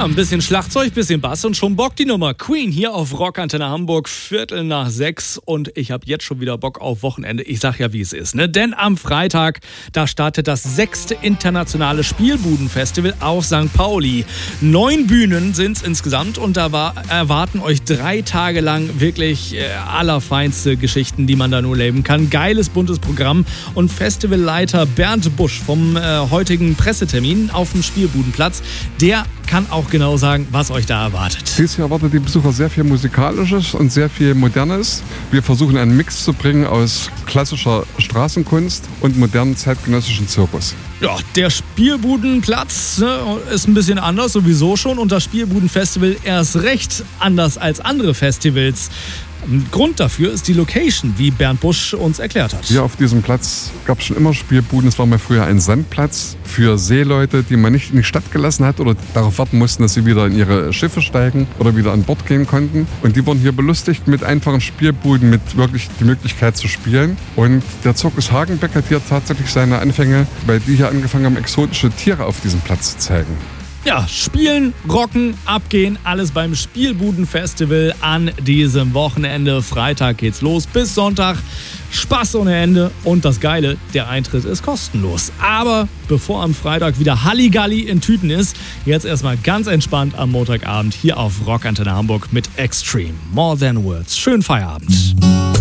Ja, ein bisschen Schlagzeug, bisschen Bass und schon Bock die Nummer. Queen hier auf Rockantenne Hamburg, 5:45 und ich habe jetzt schon wieder Bock auf Wochenende. Ich sag ja, wie es ist, ne? Denn am Freitag, da startet das 6. internationale Spielbudenfestival auf St. Pauli. 9 Bühnen sind es insgesamt und da erwarten euch 3 Tage lang wirklich allerfeinste Geschichten, die man da nur leben kann. Geiles, buntes Programm und Festivalleiter Bernd Busch vom heutigen Pressetermin auf dem Spielbudenplatz, der kann auch genau sagen, was euch da erwartet. Dieses Jahr erwartet die Besucher sehr viel Musikalisches und sehr viel Modernes. Wir versuchen einen Mix zu bringen aus klassischer Straßenkunst und modernen zeitgenössischen Zirkus. Ja, der Spielbudenplatz ist ein bisschen anders sowieso schon und das Spielbudenfestival erst recht anders als andere Festivals. Ein Grund dafür ist die Location, wie Bernd Busch uns erklärt hat. Hier auf diesem Platz gab es schon immer Spielbuden. Es war mal früher ein Sandplatz für Seeleute, die man nicht in die Stadt gelassen hat oder darauf warten mussten, dass sie wieder in ihre Schiffe steigen oder wieder an Bord gehen konnten. Und die wurden hier belustigt mit einfachen Spielbuden, mit wirklich die Möglichkeit zu spielen. Und der Zirkus Hagenbeck hat hier tatsächlich seine Anfänge, weil die hier angefangen haben, exotische Tiere auf diesem Platz zu zeigen. Ja, spielen, rocken, abgehen, alles beim Spielbudenfestival an diesem Wochenende. Freitag geht's los bis Sonntag. Spaß ohne Ende und das Geile, der Eintritt ist kostenlos. Aber bevor am Freitag wieder Halligalli in Tüten ist, jetzt erstmal ganz entspannt am Montagabend hier auf Rockantenne Hamburg mit Extreme. More Than Words. Schönen Feierabend.